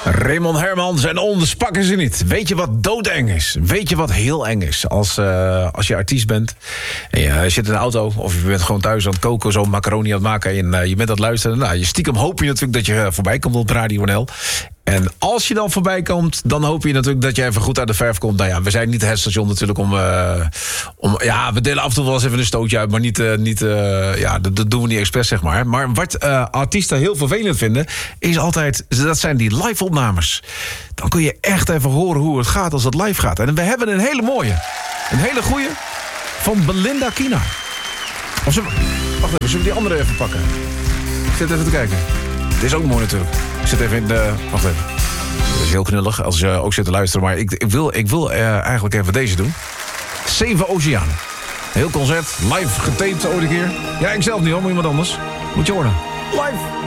Raymond Hermans en Ons pakken ze niet. Weet je wat doodeng is? Weet je wat heel eng is? Als je artiest bent en je zit in de auto of je bent gewoon thuis aan het koken, zo macaroni aan het maken en je bent aan het luisteren. Nou, je stiekem hoop je natuurlijk dat je voorbij komt op Radio NL. En als je dan voorbij komt, dan hoop je natuurlijk dat je even goed uit de verf komt. Nou ja, we zijn niet het station natuurlijk om we delen af en toe wel eens even een stootje uit, maar dat doen we niet expres, zeg maar. Maar wat artiesten heel vervelend vinden, is altijd, dat zijn die live-opnames. Dan kun je echt even horen hoe het gaat als het live gaat. En we hebben een hele mooie, een hele goeie van Belinda Kina. Wacht even, zullen we die andere even pakken? Ik zit even te kijken. Dit is ook mooi natuurlijk. Ik zit even in de... Wacht even. Dat is heel knullig als je ook zit te luisteren. Maar ik wil eigenlijk even deze doen. 7 Oceanen. Heel concert. Live getaped ooit een keer. Ja, ik zelf niet hoor, maar iemand anders. Moet je horen. Live.